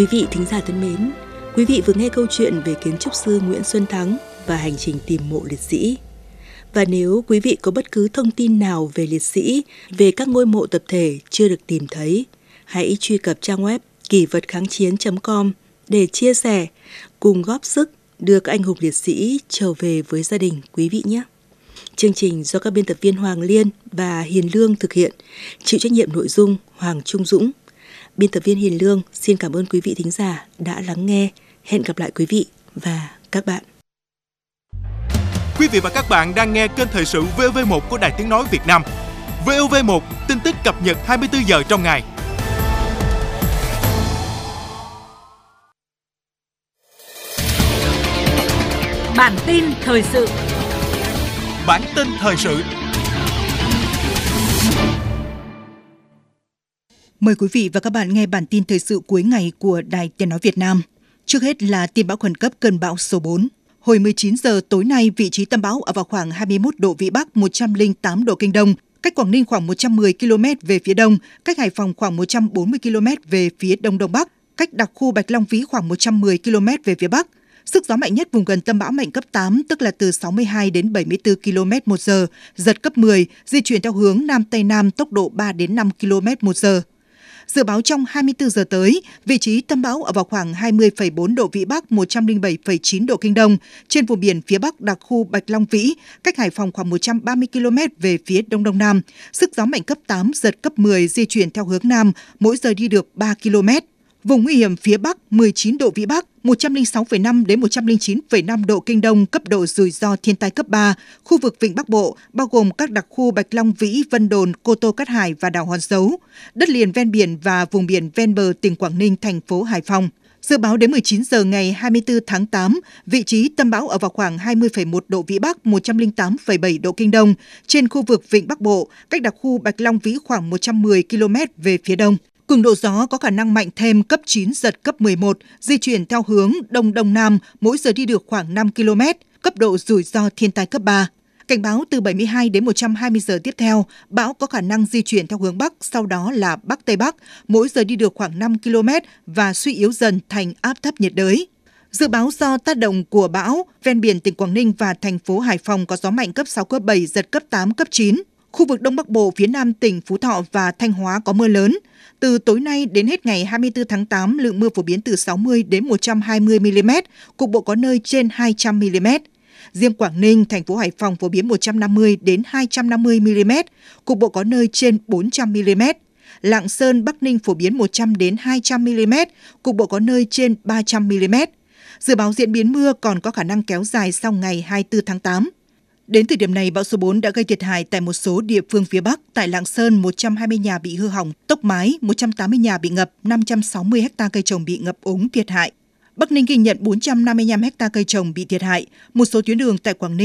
Quý vị thính giả thân mến, quý vị vừa nghe câu chuyện về kiến trúc sư Nguyễn Xuân Thắng và hành trình tìm mộ liệt sĩ. Và nếu quý vị có bất cứ thông tin nào về liệt sĩ, về các ngôi mộ tập thể chưa được tìm thấy, hãy truy cập trang web kỷ-vật-kháng-chiến.com để chia sẻ, cùng góp sức đưa các anh hùng liệt sĩ trở về với gia đình quý vị nhé. Chương trình do các biên tập viên Hoàng Liên và Hiền Lương thực hiện, chịu trách nhiệm nội dung Hoàng Trung Dũng. Biên tập viên Hiền Lương xin cảm ơn quý vị thính giả đã lắng nghe. Hẹn gặp lại quý vị và các bạn. Quý vị và các bạn đang nghe kênh thời sự VOV1 của Đài Tiếng nói Việt Nam. VOV1, tin tức cập nhật 24 giờ trong ngày. Bản tin thời sự. Bản tin thời sự. Mời quý vị và các bạn nghe bản tin thời sự cuối ngày của Đài Tiếng nói Việt Nam. Trước hết là tin bão khẩn cấp cơn bão số 4. Hồi 19 giờ tối nay, vị trí tâm bão ở vào khoảng 21 độ Vĩ Bắc, 108 độ Kinh Đông, cách Quảng Ninh khoảng 110 km về phía đông, cách Hải Phòng khoảng 140 km về phía đông đông bắc, cách đặc khu Bạch Long Vĩ khoảng 110 km về phía bắc. Sức gió mạnh nhất vùng gần tâm bão mạnh cấp 8, tức là từ 62 đến 74 km/h, giật cấp 10, di chuyển theo hướng Nam Tây Nam, tốc độ 3 đến 5 km/h. Dự báo trong 24 giờ tới, vị trí tâm bão ở vào khoảng 20,4 độ Vĩ Bắc, 107,9 độ Kinh Đông, trên vùng biển phía Bắc đặc khu Bạch Long Vĩ, cách Hải Phòng khoảng 130 km về phía Đông Đông Nam. Sức gió mạnh cấp 8, giật cấp 10, di chuyển theo hướng Nam, mỗi giờ đi được 3 km. Vùng nguy hiểm phía Bắc 19 độ Vĩ Bắc, 106,5 đến 109,5 độ Kinh Đông, cấp độ rủi ro thiên tai cấp 3, khu vực Vịnh Bắc Bộ, bao gồm các đặc khu Bạch Long Vĩ, Vân Đồn, Cô Tô Cát Hải và đảo Hòn Dấu, đất liền ven biển và vùng biển ven bờ tỉnh Quảng Ninh, thành phố Hải Phòng. Dự báo đến 19 giờ ngày 24 tháng 8, vị trí tâm bão ở vào khoảng 20,1 độ Vĩ Bắc, 108,7 độ Kinh Đông, trên khu vực Vịnh Bắc Bộ, cách đặc khu Bạch Long Vĩ khoảng 110 km về phía đông. Cường độ gió có khả năng mạnh thêm cấp 9, giật cấp 11, di chuyển theo hướng Đông Đông Nam, mỗi giờ đi được khoảng 5 km, cấp độ rủi ro thiên tai cấp 3. Cảnh báo từ 72 đến 120 giờ tiếp theo, bão có khả năng di chuyển theo hướng Bắc, sau đó là Bắc Tây Bắc, mỗi giờ đi được khoảng 5 km và suy yếu dần thành áp thấp nhiệt đới. Dự báo do tác động của bão, ven biển tỉnh Quảng Ninh và thành phố Hải Phòng có gió mạnh cấp 6, cấp 7, giật cấp 8, cấp 9. Khu vực Đông Bắc Bộ, phía Nam tỉnh Phú Thọ và Thanh Hóa có mưa lớn. Từ tối nay đến hết ngày 24 tháng 8, lượng mưa phổ biến từ 60 đến 120 mm, cục bộ có nơi trên 200 mm. Riêng Quảng Ninh, thành phố Hải Phòng phổ biến 150 đến 250 mm, cục bộ có nơi trên 400 mm. Lạng Sơn, Bắc Ninh phổ biến 100 đến 200 mm, cục bộ có nơi trên 300 mm. Dự báo diễn biến mưa còn có khả năng kéo dài sau ngày 24 tháng 8. Đến thời điểm này, bão số 4 đã gây thiệt hại tại một số địa phương phía Bắc. Tại Lạng Sơn, 120 nhà bị hư hỏng, tốc mái, 180 nhà bị ngập, 560 ha cây trồng bị ngập úng thiệt hại. Bắc Ninh ghi nhận 455 ha cây trồng bị thiệt hại. Một số tuyến đường tại Quảng Ninh